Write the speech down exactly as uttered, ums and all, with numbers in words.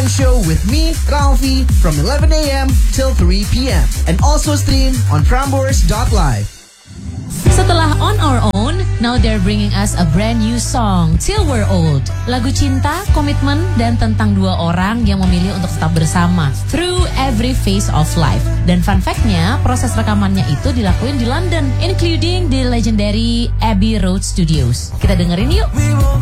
show with me, Ralphie, from eleven a.m. till three p.m. and also stream on Prambors dot live. Setelah On Our Own, now they're bringing us a brand new song, Till We're Old. Lagu cinta, komitmen, dan tentang dua orang yang memilih untuk tetap bersama through every phase of life. Dan fun fact-nya, proses rekamannya itu dilakuin di London, including the legendary Abbey Road Studios. Kita dengerin yuk.